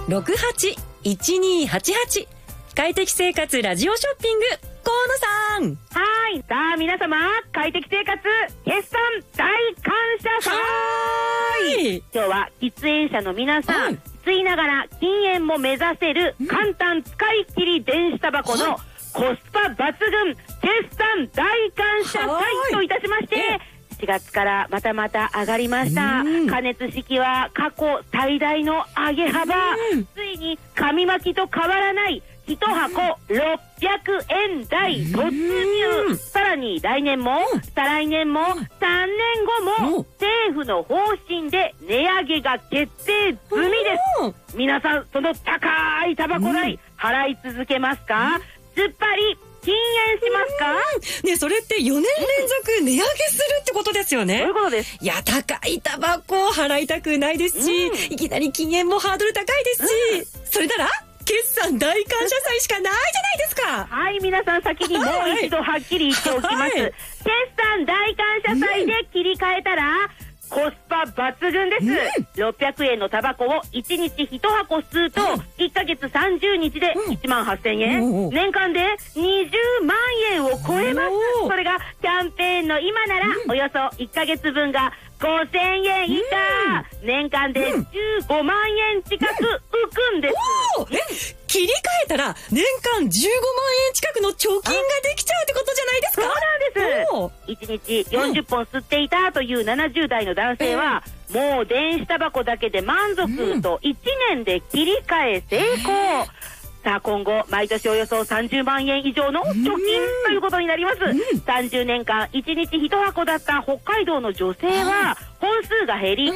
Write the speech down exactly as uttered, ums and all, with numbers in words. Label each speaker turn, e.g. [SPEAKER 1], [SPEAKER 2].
[SPEAKER 1] ろくはちいちにはちはち。快適生活ラジオショッピング、河野さん。
[SPEAKER 2] はい。さあ皆様、快適生活決算大感謝祭。
[SPEAKER 1] はい。
[SPEAKER 2] 今日は喫煙者の皆さん、はい、吸いながら禁煙も目指せる簡単使い切り電子タバコのコスパ抜群決算大感謝祭といたしまして、しちがつからまたまた上がりました。加熱式は過去最大の上げ幅。ついに紙巻きと変わらない一箱ろっぴゃくえん台突入。さらに来年も再来年もさんねんごも政府の方針で値上げが決定済みです。皆さんその高いタバコ代払い続けますか？つっぱり禁煙しますか？
[SPEAKER 1] ね、それってよねん連続値上げするってことですよね。
[SPEAKER 2] そういうことです。
[SPEAKER 1] いや、高いタバコ払いたくないですし、うん、いきなり禁煙もハードル高いですし、うん、それなら決算大感謝祭しかないじゃないですか。
[SPEAKER 2] はい、皆さん先にもう一度はっきり言っておきます。はい、決算大感謝祭で切り替えたら、コスパ抜群です。うん、ろっぴゃくえんのタバコをいちにちいち箱吸うと、いっかげつさんじゅうにちでいちまんはっせんえん、うん、年間でにじゅうまんえんを超えます。それがキャンペーンの今なら、うん、およそいっかげつぶんがごせんえん以下、うん、年間でじゅうごまんえん近く浮くんです。
[SPEAKER 1] え、切り替えたら年間じゅうごまんえん近くの貯金ができちゃうってことじゃないですか。
[SPEAKER 2] そうなんです。いちにちよんじゅっぽん吸っていたというななじゅう代の男性は、うん、もう電子タバコだけで満足といちねんで切り替え成功。さあ今後毎年およそさんじゅうまんえん以上の貯金ということになります。さんじゅうねんかんいちにちいち箱だった北海道の女性は本数が減り